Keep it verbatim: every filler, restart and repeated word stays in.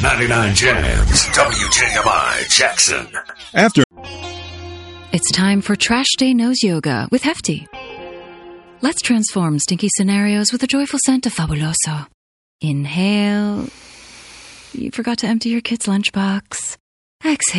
ninety-nine Jams, W J M I Jackson. After. It's time for Trash Day Nose Yoga with Hefty. Let's transform stinky scenarios with a joyful scent of Fabuloso. Inhale. You forgot to empty your kid's lunchbox. Exhale.